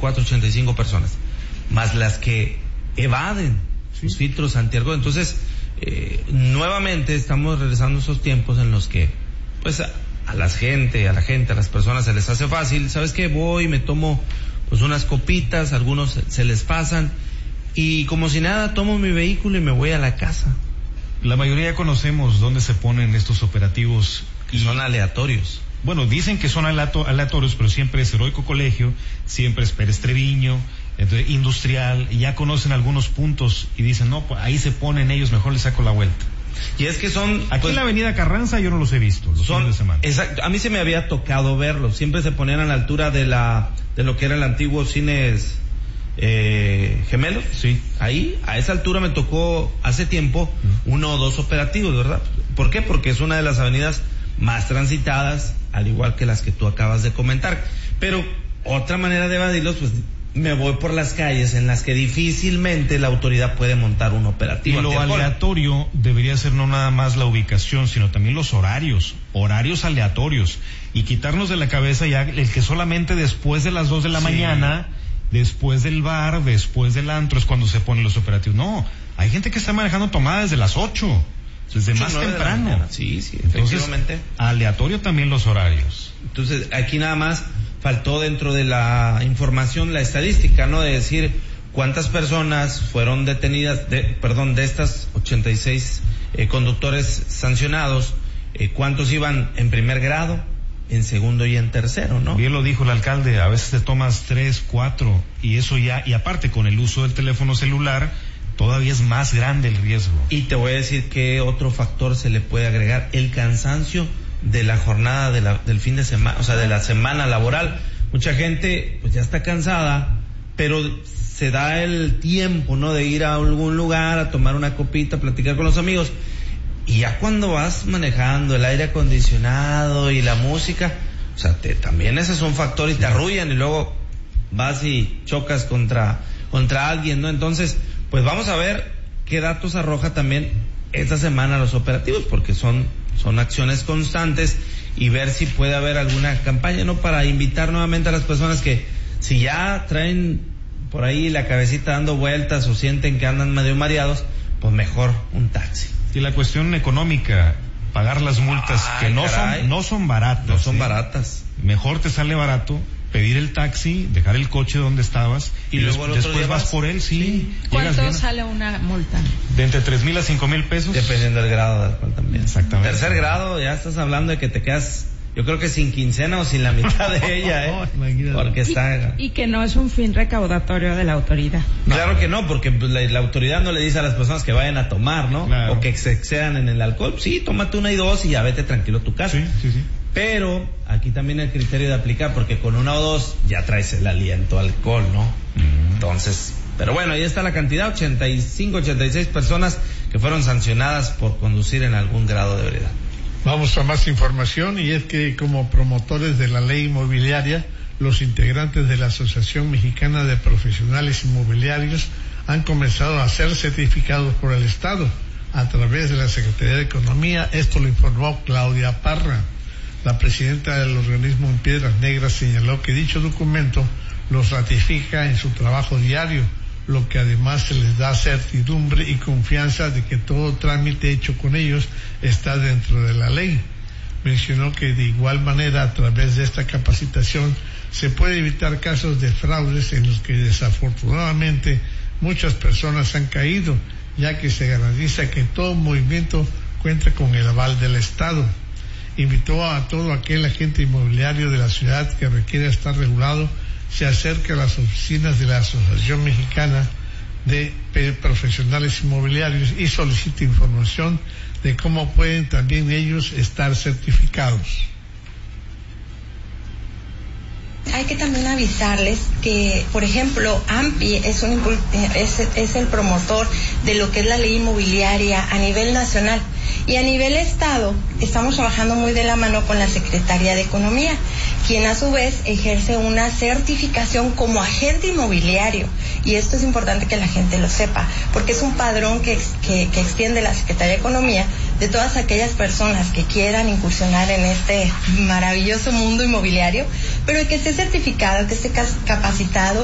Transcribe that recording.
84, 85 personas, más las que evaden sus filtros antialcohol. Entonces, nuevamente estamos regresando a esos tiempos en los que, pues, a las personas se les hace fácil. ¿Sabes qué? Voy, me tomo, pues, unas copitas, algunos se les pasan, y como si nada, tomo mi vehículo y me voy a la casa. La mayoría conocemos dónde se ponen estos operativos. Que son aleatorios. Bueno, dicen que son aleatorios, pero siempre es Heroico Colegio, siempre es Pérez Treviño, entonces Industrial, y ya conocen algunos puntos y dicen, no, pues ahí se ponen ellos, mejor les saco la vuelta. Y es que son... Aquí pues, en la avenida Carranza yo no los he visto, los fines de semana. Exacto, a mí se me había tocado verlos, siempre se ponían a la altura de lo que era el antiguo Cines Gemelos. Sí. Ahí, a esa altura me tocó hace tiempo 1 o 2 operativos, ¿verdad? ¿Por qué? Porque es una de las avenidas más transitadas, al igual que las que tú acabas de comentar. Pero otra manera de evadirlos, pues me voy por las calles en las que difícilmente la autoridad puede montar un operativo. Y lo aleatorio debería ser no nada más la ubicación, sino también los horarios aleatorios, y quitarnos de la cabeza ya el que solamente después de las 2 de la mañana, después del bar, después del antro es cuando se ponen los operativos. No, hay gente que está manejando tomadas desde las 8. Desde más temprano. Sí, entonces, efectivamente. Aleatorio también los horarios. Entonces, aquí nada más faltó dentro de la información la estadística, ¿no? De decir cuántas personas fueron detenidas, de estas 86 conductores sancionados, cuántos iban en primer grado, en segundo y en tercero, ¿no? Bien lo dijo el alcalde, a veces te tomas 3, 4, y eso ya, y aparte con el uso del teléfono celular, todavía es más grande el riesgo. Y te voy a decir que otro factor se le puede agregar: el cansancio de la jornada del fin de semana, o sea, de la semana laboral. Mucha gente pues ya está cansada, pero se da el tiempo, ¿no?, de ir a algún lugar a tomar una copita, platicar con los amigos, y ya cuando vas manejando el aire acondicionado y la música, o sea, también ese es un factor, y te arrullan y luego vas y chocas contra alguien, ¿no? Entonces, pues vamos a ver qué datos arroja también esta semana los operativos, porque son acciones constantes, y ver si puede haber alguna campaña, ¿no?, para invitar nuevamente a las personas que, si ya traen por ahí la cabecita dando vueltas o sienten que andan medio mareados, pues mejor un taxi. Y la cuestión económica, pagar las multas, que no son baratas. No son baratas. Mejor te sale barato pedir el taxi, dejar el coche donde estabas y luego después vas por él, sí. ¿Cuánto sale una multa? De entre 3,000 a 5,000 pesos. Dependiendo del grado de alcohol también. Exactamente. Tercer grado, ya estás hablando de que te quedas, yo creo que sin quincena o sin la mitad de ella, porque está... Y que no es un fin recaudatorio de la autoridad. Claro que no, porque la autoridad no le dice a las personas que vayan a tomar, ¿no? Claro. O que se excedan en el alcohol. Sí, tómate 1 y 2 y ya vete tranquilo a tu casa. Sí. Pero aquí también el criterio de aplicar, porque con 1 o 2 ya traes el aliento al alcohol, ¿no? Entonces, pero bueno, ahí está la cantidad: 85, 86 personas que fueron sancionadas por conducir en algún grado de ebriedad. Vamos a más información, y es que como promotores de la ley inmobiliaria, los integrantes de la Asociación Mexicana de Profesionales Inmobiliarios han comenzado a ser certificados por el Estado a través de la Secretaría de Economía. Esto lo informó Claudia Parra. La presidenta del organismo en Piedras Negras señaló que dicho documento los ratifica en su trabajo diario, lo que además se les da certidumbre y confianza de que todo trámite hecho con ellos está dentro de la ley. Mencionó que de igual manera, a través de esta capacitación, se puede evitar casos de fraudes en los que desafortunadamente muchas personas han caído, ya que se garantiza que todo movimiento cuenta con el aval del Estado. Invitó a todo aquel agente inmobiliario de la ciudad que requiera estar regulado se acerque a las oficinas de la Asociación Mexicana de Profesionales Inmobiliarios y solicite información de cómo pueden también ellos estar certificados. Hay que también avisarles que, por ejemplo, AMPI es el promotor de lo que es la ley inmobiliaria a nivel nacional, y a nivel estado estamos trabajando muy de la mano con la Secretaría de Economía, quien a su vez ejerce una certificación como agente inmobiliario, y esto es importante que la gente lo sepa, porque es un padrón que extiende la Secretaría de Economía de todas aquellas personas que quieran incursionar en este maravilloso mundo inmobiliario, pero que esté certificado, que esté capacitado